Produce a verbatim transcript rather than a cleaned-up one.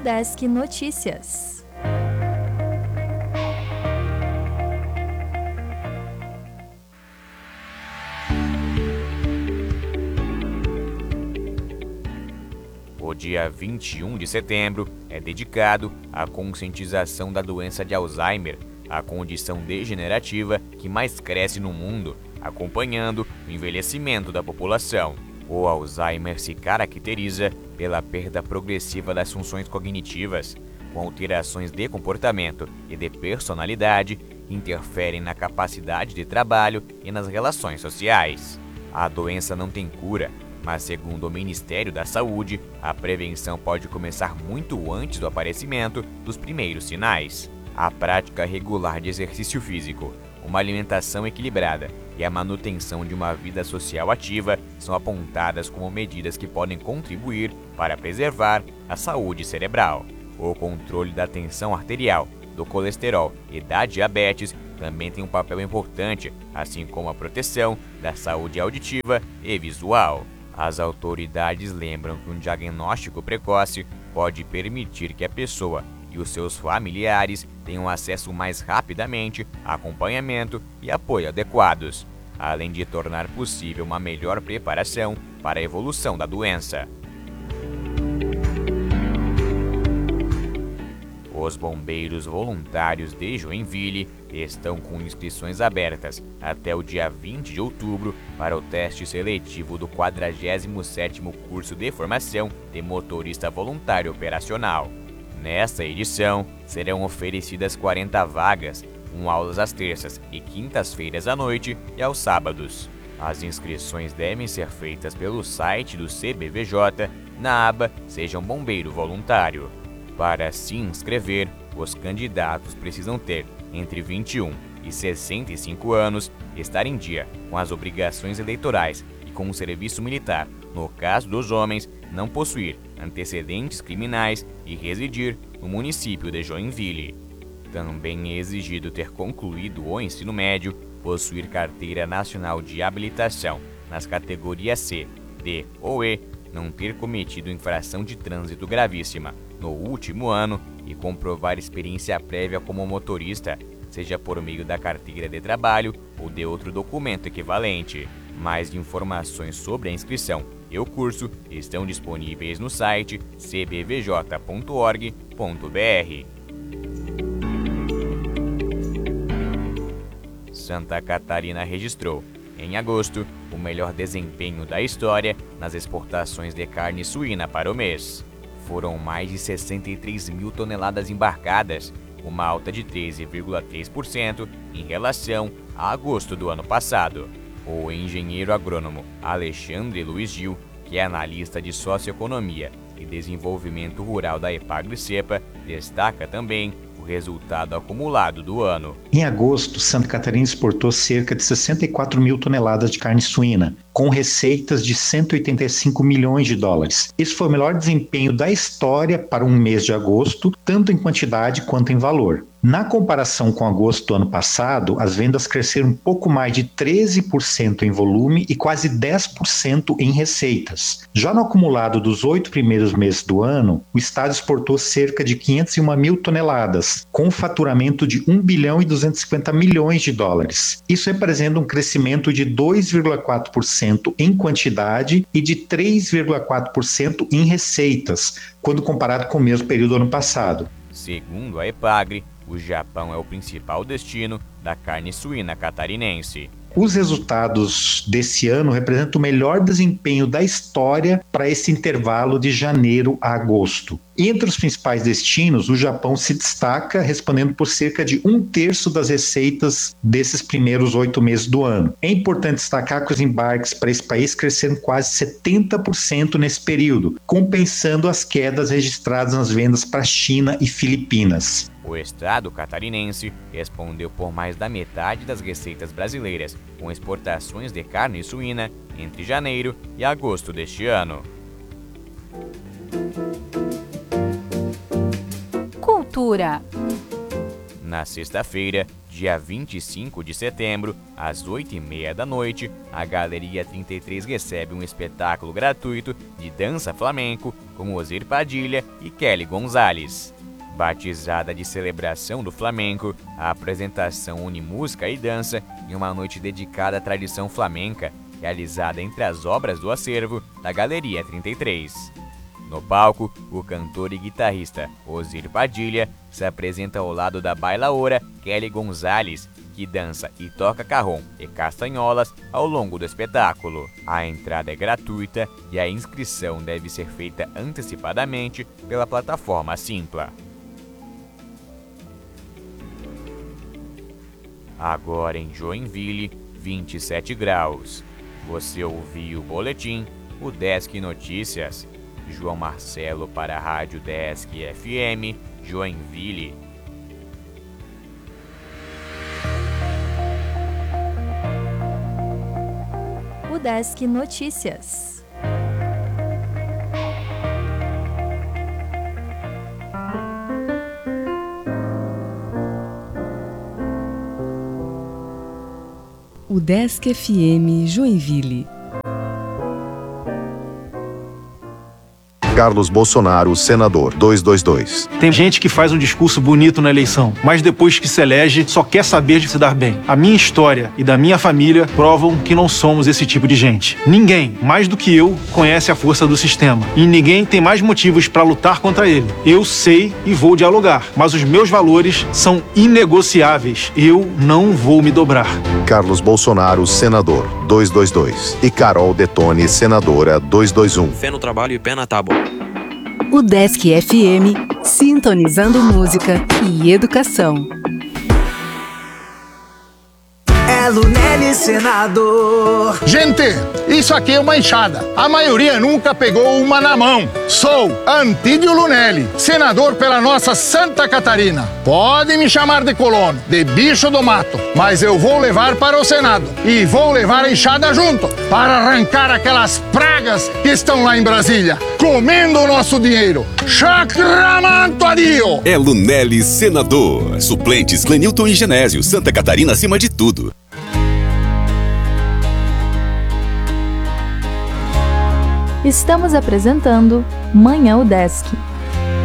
Desk Notícias. O dia vinte e um de setembro é dedicado à conscientização da doença de Alzheimer, a condição degenerativa que mais cresce no mundo, acompanhando o envelhecimento da população. O Alzheimer se caracteriza pela perda progressiva das funções cognitivas, com alterações de comportamento e de personalidade que interferem na capacidade de trabalho e nas relações sociais. A doença não tem cura, mas segundo o Ministério da Saúde, a prevenção pode começar muito antes do aparecimento dos primeiros sinais. A prática regular de exercício físico, uma alimentação equilibrada e a manutenção de uma vida social ativa são apontadas como medidas que podem contribuir para preservar a saúde cerebral. O controle da tensão arterial, do colesterol e da diabetes também tem um papel importante, assim como a proteção da saúde auditiva e visual. As autoridades lembram que um diagnóstico precoce pode permitir que a pessoa e os seus familiares tenham acesso mais rapidamente a acompanhamento e apoio adequados, além de tornar possível uma melhor preparação para a evolução da doença. Os bombeiros voluntários de Joinville estão com inscrições abertas até o dia vinte de outubro para o teste seletivo do quadragésimo sétimo curso de formação de motorista voluntário operacional. Nesta edição, serão oferecidas quarenta vagas, com aulas às terças e quintas-feiras à noite e aos sábados. As inscrições devem ser feitas pelo site do C B V J na aba Seja um Bombeiro Voluntário. Para se inscrever, os candidatos precisam ter entre vinte e um e sessenta e cinco anos, estar em dia com as obrigações eleitorais e com o serviço militar, no caso dos homens, não possuir antecedentes criminais e residir no município de Joinville. Também é exigido ter concluído o ensino médio, possuir carteira nacional de habilitação nas categorias C, D ou E, não ter cometido infração de trânsito gravíssima no último ano e comprovar experiência prévia como motorista, seja por meio da carteira de trabalho ou de outro documento equivalente. Mais informações sobre a inscrição e o curso estão disponíveis no site c b v j ponto org ponto b r. Santa Catarina registrou, em agosto, o melhor desempenho da história nas exportações de carne suína para o mês. Foram mais de sessenta e três mil toneladas embarcadas, uma alta de treze vírgula três por cento em relação a agosto do ano passado. O engenheiro agrônomo Alexandre Luiz Gil, que é analista de socioeconomia e desenvolvimento rural da Epagri-Cepa, destaca também o resultado acumulado do ano. Em agosto, Santa Catarina exportou cerca de sessenta e quatro mil toneladas de carne suína, com receitas de cento e oitenta e cinco milhões de dólares. Esse foi o melhor desempenho da história para um mês de agosto, tanto em quantidade quanto em valor. Na comparação com agosto do ano passado, as vendas cresceram um pouco mais de treze por cento em volume e quase dez por cento em receitas. Já no acumulado dos oito primeiros meses do ano, o estado exportou cerca de quinhentas e uma mil toneladas, com um faturamento de um bilhão e duzentos e cinquenta milhões de dólares. Isso representa um crescimento de dois vírgula quatro por cento em quantidade e de três vírgula quatro por cento em receitas, quando comparado com o mesmo período do ano passado. Segundo a Epagri, o Japão é o principal destino da carne suína catarinense. Os resultados desse ano representam o melhor desempenho da história para esse intervalo de janeiro a agosto. Entre os principais destinos, o Japão se destaca, respondendo por cerca de um terço das receitas desses primeiros oito meses do ano. É importante destacar que os embarques para esse país cresceram quase setenta por cento nesse período, compensando as quedas registradas nas vendas para China e Filipinas. O estado catarinense respondeu por mais da metade das receitas brasileiras, com exportações de carne suína entre janeiro e agosto deste ano. Cultura. Na sexta-feira, dia dia vinte e cinco de setembro, às oito e meia da noite, a Galeria trinta e três recebe um espetáculo gratuito de dança flamenco com Ozir Padilha e Kelly Gonzalez. Batizada de Celebração do Flamenco, a apresentação une música e dança em uma noite dedicada à tradição flamenca, realizada entre as obras do acervo da Galeria trinta e três. No palco, o cantor e guitarrista Ozir Padilha se apresenta ao lado da bailaora Kelly Gonzalez, que dança e toca carrom e castanholas ao longo do espetáculo. A entrada é gratuita e a inscrição deve ser feita antecipadamente pela plataforma Simpla. Agora em Joinville, vinte e sete graus. Você ouviu o boletim, o Desk Notícias. João Marcelo para a Rádio Desk F M, Joinville. O Desk Notícias. O Desk F M Joinville. Carlos Bolsonaro, senador, duzentos e vinte e dois. Tem gente que faz um discurso bonito na eleição, mas depois que se elege, só quer saber de se dar bem. A minha história e da minha família provam que não somos esse tipo de gente. Ninguém, mais do que eu, conhece a força do sistema. E ninguém tem mais motivos para lutar contra ele. Eu sei e vou dialogar, mas os meus valores são inegociáveis. Eu não vou me dobrar. Carlos Bolsonaro, senador, duzentos e vinte e dois. E Carol Detone, senadora, duzentos e vinte e um. Fé no trabalho e pé na tábua. O Desk F M, sintonizando música e educação. É Lunelli, senador. Gente, isso aqui é uma enxada. A maioria nunca pegou uma na mão. Sou Antídio Lunelli, senador pela nossa Santa Catarina. Pode me chamar de colono, de bicho do mato, mas eu vou levar para o Senado e vou levar a enxada junto para arrancar aquelas pragas que estão lá em Brasília, comendo o nosso dinheiro. Chacramanto adio! É Lunelli, senador. Suplentes Clenilton e Genésio. Santa Catarina acima de tudo. Estamos apresentando Manhã o Desk.